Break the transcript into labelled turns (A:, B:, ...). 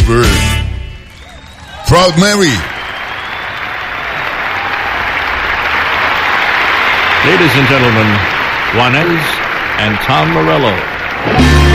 A: River. Proud Mary.
B: Ladies and gentlemen, Juanes and Tom Morello.